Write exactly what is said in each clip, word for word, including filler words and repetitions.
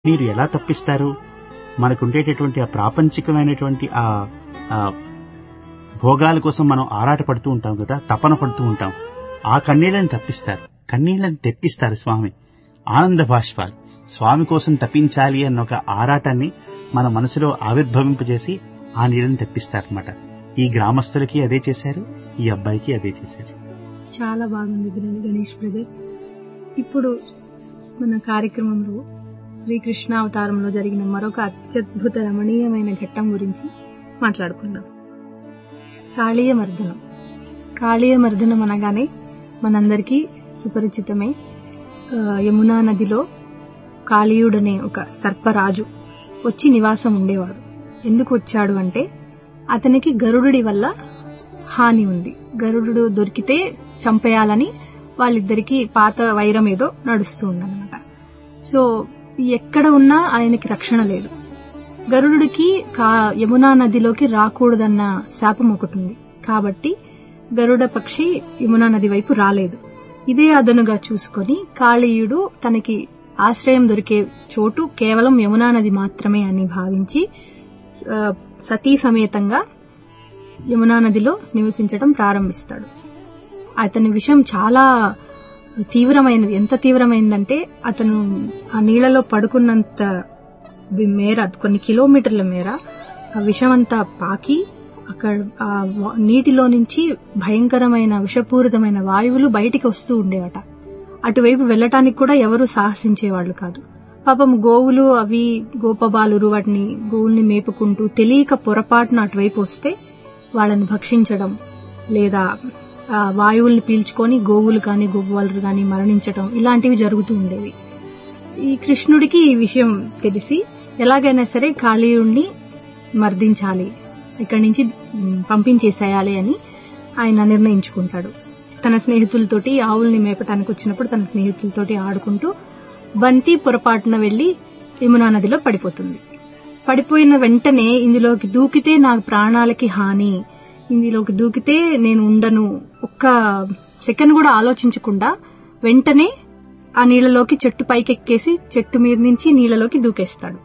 మీరు ఎలా తప్పిస్తారు? మనకుండేటటువంటి ఆ ప్రాపంచికమైనటువంటి ఆ భోగాల కోసం మనం ఆరాట పడుతూ ఉంటాం కదా, తపన పడుతూ ఉంటాం. ఆ కన్నీళ్ళని తప్పిస్తారు, కన్నీళ్ళని తెప్పిస్తారు స్వామి. ఆనంద బాష్పాలు స్వామి కోసం తప్పించాలి అన్న ఒక ఆరాటాన్ని మన మనసులో ఆవిర్భవింపజేసి ఆ నీళ్ళని తెప్పిస్తారనమాట. ఈ గ్రామస్తులకి అదే చేశారు, ఈ అబ్బాయికి అదే చేశారు. చాలా బాగుంది గణేష్ బ్రదర్. ఇప్పుడు మన కార్యక్రమంలో శ్రీకృష్ణ అవతారంలో జరిగిన మరొక అత్యద్భుత రమణీయమైన ఘట్టం గురించి మాట్లాడుకుందాం. కాళీయ మర్దనం. కాళీయ మర్దనం అనగానే మనందరికీ సుపరిచితమే. యమునా నదిలో కాళీయుడనే ఒక సర్పరాజు వచ్చి నివాసం ఉండేవాడు. ఎందుకు వచ్చాడు అంటే అతనికి గరుడుడి వల్ల హాని ఉంది. గరుడు దొరికితే చంపేయాలని వాళ్ళిద్దరికీ పాత వైరం ఏదో నడుస్తూ ఉందన్నమాట. సో ఎక్కడ ఉన్నా ఆయనకి రక్షణ లేదు. గరుడుడికి యమునా నదిలోకి రాకూడదన్న శాపం ఒకటి ఉంది. కాబట్టి గరుడ పక్షి యమునా నది వైపు రాలేదు. ఇదే అదనుగా చూసుకొని కాళీయుడు తనకి ఆశ్రయం దొరికే చోటు కేవలం యమునా నది మాత్రమే అని భావించి సతీ సమేతంగా యమునా నదిలో నివసించడం ప్రారంభిస్తాడు. అతని విషయం చాలా తీవ్రమైనది. ఎంత తీవ్రమైందంటే అతను ఆ నీళ్లలో పడుకున్నంత మేర, కొన్ని కిలోమీటర్ల మేర ఆ విషమంతా పాకి అక్కడ ఆ నీటిలో నుంచి భయంకరమైన విషపూరితమైన వాయువులు బయటికి వస్తూ ఉండేవట. అటువైపు వెళ్లటానికి కూడా ఎవరు సాహసించేవాళ్లు కాదు. పాపం గోవులు అవి గోపబాలురు వాటిని గోవుల్ని మేపుకుంటూ తెలియక పొరపాటున అటువైపు వస్తే వాళ్ళని భక్షించడం లేదా వాయువుల్ని పీల్చుకొని గోవులు కానీ గోపాలు కానీ మరణించడం ఇలాంటివి జరుగుతూ ఉండేవి. ఈ కృష్ణుడికి ఈ విషయం తెలిసి ఎలాగైనా సరే కాళీయుణ్ణి మర్దించాలి, ఇక్కడి నుంచి పంపించేసేయాలి అని ఆయన నిర్ణయించుకుంటాడు. తన స్నేహితులతోటి ఆవుల్ని మేపటానికి వచ్చినప్పుడు తన స్నేహితులతోటి ఆడుకుంటూ బంతి పొరపాటున వెళ్లి యమునా నదిలో పడిపోతుంది. పడిపోయిన వెంటనే ఇందులోకి దూకితే నా ప్రాణాలకి హాని, ఇందులోకి దూకితే నేను ఉండను, ఒక్క సెకండ్ కూడా ఆలోచించకుండా వెంటనే ఆ నీళ్లలోకి చెట్టు పైకెక్కేసి చెట్టు మీద నుంచి నీళ్లలోకి దూకేస్తాడు.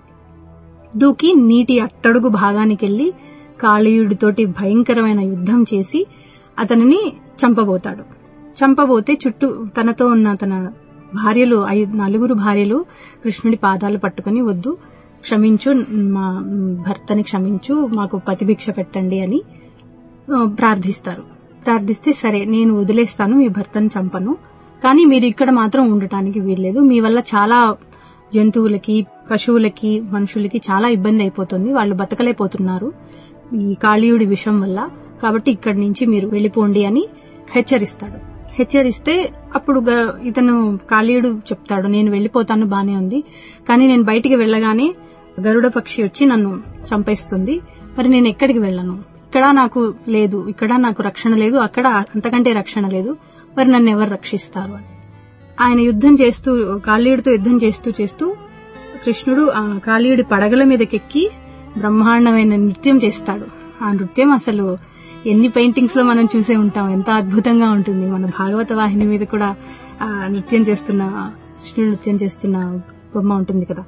దూకి నీటి అట్టడుగు భాగానికి వెళ్లి కాళీయుడితోటి భయంకరమైన యుద్ధం చేసి అతనిని చంపబోతాడు. చంపబోతే చుట్టూ తనతో ఉన్న తన భార్యలు ఐదు నలుగురు భార్యలు కృష్ణుడి పాదాలు పట్టుకుని వద్దు, క్షమించు, మా భర్తని క్షమించు, మాకు పతిభిక్ష పెట్టండి అని ప్రార్థిస్తారు. ప్రార్థిస్తే సరే నేను వదిలేస్తాను, మీ భర్తను చంపను, కానీ మీరు ఇక్కడ మాత్రం ఉండటానికి వీల్లేదు, మీ వల్ల చాలా జంతువులకి పశువులకి మనుషులకి చాలా ఇబ్బంది అయిపోతుంది, వాళ్ళు బతకలేకపోతున్నారు ఈ కాళీయుడి విషం వల్ల, కాబట్టి ఇక్కడి నుంచి మీరు వెళ్లిపోండి అని హెచ్చరిస్తాడు. హెచ్చరిస్తే అప్పుడు ఇతను కాళీయుడు చెప్తాడు, నేను వెళ్లిపోతాను బానే ఉంది, కానీ నేను బయటికి వెళ్లగానే గరుడ పక్షి వచ్చి నన్ను చంపేస్తుంది, మరి నేను ఎక్కడికి వెళ్ళను, ఇక్కడ నాకు లేదు, ఇక్కడ నాకు రక్షణ లేదు, అక్కడ అంతకంటే రక్షణ లేదు, మరి నన్ను ఎవరు రక్షిస్తారు అని ఆయన యుద్ధం చేస్తూ కాళీయుడితో యుద్ధం చేస్తూ చేస్తూ కృష్ణుడు ఆ కాళీయుడి పడగల మీదకెక్కి బ్రహ్మాండమైన నృత్యం చేస్తాడు. ఆ నృత్యం అసలు ఎన్ని పెయింటింగ్స్ లో మనం చూసే ఉంటాం, ఎంత అద్భుతంగా ఉంటుంది. మన భాగవత వాహిని మీద కూడా ఆ నృత్యం చేస్తున్న కృష్ణుడు నృత్యం చేస్తున్న బొమ్మ ఉంటుంది కదా.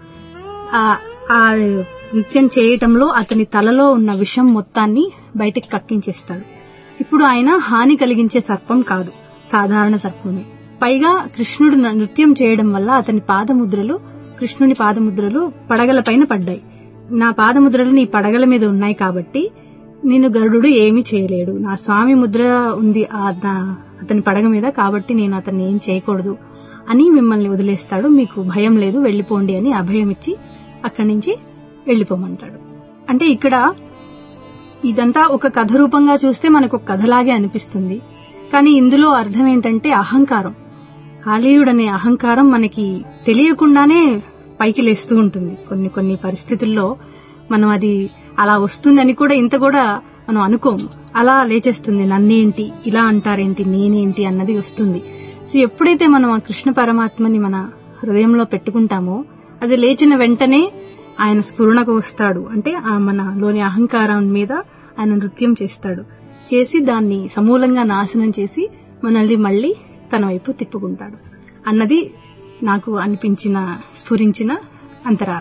ఆ నృత్యం చేయటంలో అతని తలలో ఉన్న విషం మొత్తాన్ని బయటికి కక్కించేస్తాడు. ఇప్పుడు ఆయన హాని కలిగించే సర్పం కాదు, సాధారణ సర్పమే. పైగా కృష్ణుడు నృత్యం చేయడం వల్ల అతని పాదముద్రలు కృష్ణుని పాదముద్రలు పడగల పైన పడ్డాయి. నా పాదముద్రలు నీ పడగల మీద ఉన్నాయి కాబట్టి నేను గరుడు ఏమీ చేయలేడు, నా స్వామి ముద్ర ఉంది అతని పడగ మీద, కాబట్టి నేను అతన్ని ఏం చేయకూడదు అని మిమ్మల్ని వదిలేస్తాడు, మీకు భయం లేదు, వెళ్లిపోండి అని అభయం ఇచ్చి అక్కడి నుంచి వెళ్లిపోమంటాడు. అంటే ఇక్కడ ఇదంతా ఒక కథ రూపంగా చూస్తే మనకు ఒక కథలాగే అనిపిస్తుంది, కానీ ఇందులో అర్థం ఏంటంటే అహంకారం. కాళీయుడనే అహంకారం మనకి తెలియకుండానే పైకి లేస్తూ ఉంటుంది. కొన్ని కొన్ని పరిస్థితుల్లో మనం అది అలా వస్తుందని కూడా ఇంత కూడా మనం అనుకోము, అలా లేచేస్తుంది. నన్నేంటి ఇలా అంటారేంటి, నేనేంటి అన్నది వస్తుంది. సో ఎప్పుడైతే మనం ఆ కృష్ణ పరమాత్మని మన హృదయంలో పెట్టుకుంటామో అది లేచిన వెంటనే ఆయన స్ఫురణకు వస్తాడు. అంటే మనలోని అహంకారం మీద ఆయన నృత్యం చేస్తాడు, చేసి దాన్ని సమూలంగా నాశనం చేసి మనల్ని మళ్లీ తన వైపు తిప్పుకుంటాడు అన్నది నాకు అనిపించిన స్ఫురించిన అంతరార్థం.